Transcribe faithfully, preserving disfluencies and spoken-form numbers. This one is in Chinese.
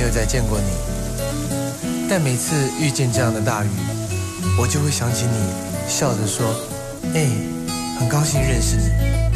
有再见过你，但每次遇见这样的大雨，我就会想起你，笑着说：“哎，很高兴认识你。”